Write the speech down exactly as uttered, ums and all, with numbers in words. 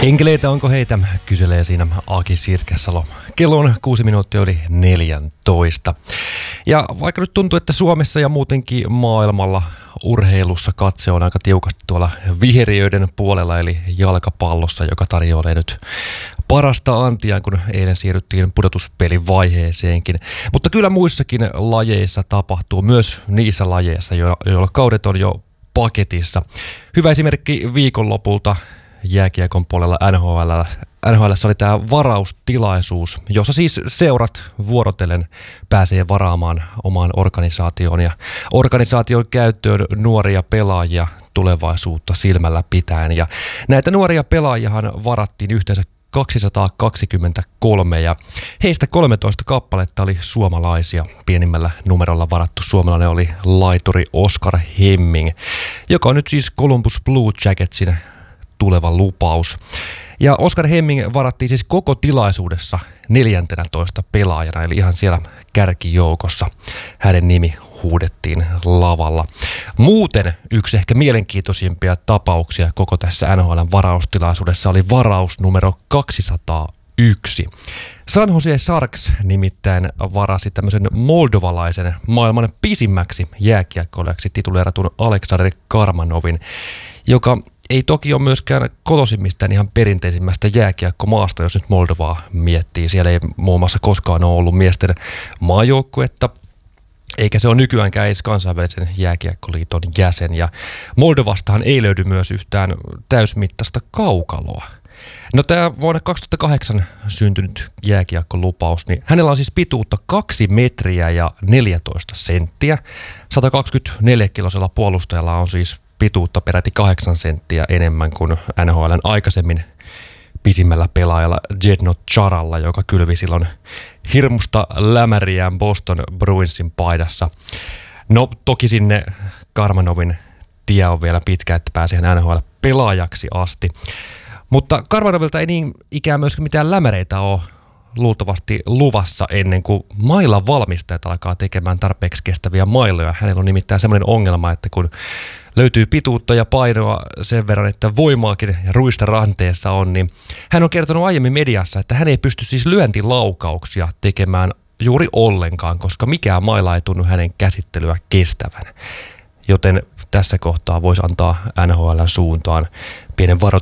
Enkeleitä onko heitä, kyselee siinä Aki Sirkesalo. Kello on kuusi minuuttia yli neljäntoista. Ja vaikka nyt tuntuu, että Suomessa ja muutenkin maailmalla urheilussa katse on aika tiukasti tuolla viheriöiden puolella, eli jalkapallossa, joka tarjoaa nyt parasta antiaan, kun eilen siirryttiin pudotuspelin vaiheeseenkin. Mutta kyllä muissakin lajeissa tapahtuu, myös niissä lajeissa, joilla kaudet on jo paketissa. Hyvä esimerkki viikonlopulta jääkiekon puolella N H L. N H L:ssä oli tämä varaustilaisuus, jossa siis seurat vuorotellen pääsee varaamaan omaan organisaatioon ja organisaation käyttöön nuoria pelaajia tulevaisuutta silmällä pitäen. Ja näitä nuoria pelaajiahan varattiin yhteensä kaksisataakaksikymmentäkolme ja heistä kolmetoista kappaletta oli suomalaisia. Pienimmällä numerolla varattu suomalainen oli laituri Oskar Hemming, joka on nyt siis Columbus Blue Jacketsin tuleva lupaus. Ja Oskar Hemming varattiin siis koko tilaisuudessa neljäntenätoista pelaajana, eli ihan siellä kärkijoukossa hänen nimi huudettiin lavalla. Muuten yksi ehkä mielenkiintoisimpia tapauksia koko tässä N H L:n varaustilaisuudessa oli varaus numero kaksisataayksi. San Jose Sharks nimittäin varasi tämmöisen moldovalaisen maailman pisimmäksi jääkiekkoilijaksi tituleeratun Aleksandr Karmanovin, joka ei toki ole myöskään kolosimmistään ihan perinteisimmästä jääkiekkomaasta, jos nyt Moldovaa miettii. Siellä ei muun muassa koskaan ole ollut miesten maajoukkuetta, eikä se ole nykyäänkään edes kansainvälisen jääkiekkoliiton jäsen. Ja Moldovastahan ei löydy myös yhtään täysmittaista kaukaloa. No tämä vuonna kaksituhattakahdeksan syntynyt jääkiekkolupaus, niin hänellä on siis pituutta kaksi metriä ja neljätoista senttiä. sata kaksikymmentäneljä kilosella puolustajalla on siis pituutta peräti kahdeksan senttiä enemmän kuin N H L:n aikaisemmin pisimmällä pelaajalla Zdeno Charalla, joka kylvi silloin hirmusta lämäriään Boston Bruinsin paidassa. No toki sinne Karmanovin tie on vielä pitkä, että pääsee N H L-pelaajaksi asti. Mutta Karmanovilta ei niin ikään myöskään mitään lämäreitä ole luultavasti luvassa ennen kuin mailan valmistajat alkaa tekemään tarpeeksi kestäviä mailoja. Hänellä on nimittäin sellainen ongelma, että kun löytyy pituutta ja painoa sen verran, että voimaakin ruista ranteessa on, niin hän on kertonut aiemmin mediassa, että hän ei pysty siis lyöntilaukauksia tekemään juuri ollenkaan, koska mikään maila ei tunnu hänen käsittelyä kestävän. Joten tässä kohtaa voisi antaa N H L:n suuntaan pienen varoituksen